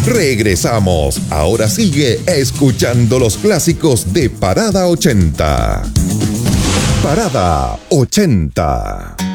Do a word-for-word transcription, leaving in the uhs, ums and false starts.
Regresamos. Ahora sigue escuchando los clásicos de Parada ochenta. Parada ochenta.